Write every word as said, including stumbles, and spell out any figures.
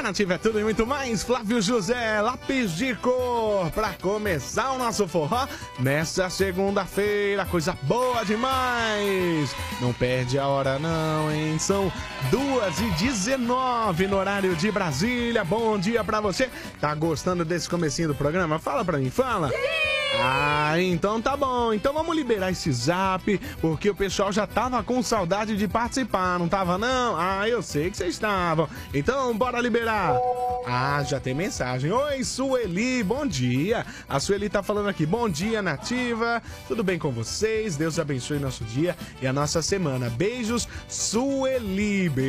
Nativa é tudo e muito mais. Flávio José, lápis de cor, pra começar o nosso forró nessa segunda-feira, coisa boa demais. Não perde a hora não, hein? São duas e dezenove no horário de Brasília. Bom dia pra você. Tá gostando desse comecinho do programa? Fala pra mim, fala. Ah, então tá bom. Então vamos liberar esse zap, porque o pessoal já tava com saudade de participar, não tava não? Ah, eu sei que vocês estavam. Então bora liberar. Ah, já tem mensagem. Oi, Sueli, bom dia. A Sueli tá falando aqui, bom dia, Nativa. Tudo bem com vocês? Deus abençoe nosso dia e a nossa semana. Beijos, Sueli.